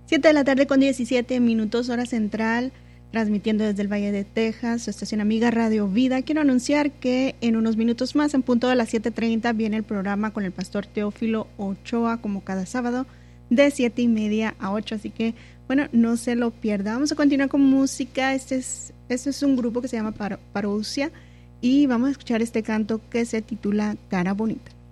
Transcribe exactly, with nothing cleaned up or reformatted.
siete de la tarde con diecisiete minutos, hora central, transmitiendo desde el Valle de Texas, su estación amiga Radio Vida. Quiero anunciar que en unos minutos más, en punto de las siete treinta, viene el programa con el pastor Teófilo Ochoa, como cada sábado, de siete y media a ocho, así que, bueno, no se lo pierda. Vamos a continuar con música. Este es, este es un grupo que se llama Par- Parousia, y vamos a escuchar este canto que se titula Cara Bonita.